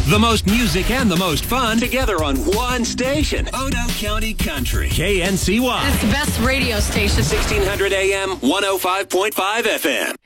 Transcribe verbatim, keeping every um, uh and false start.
The most music and the most fun together on one station. Odo County Country. K N C Y. It's the best radio station. sixteen hundred A M, one oh five point five F M.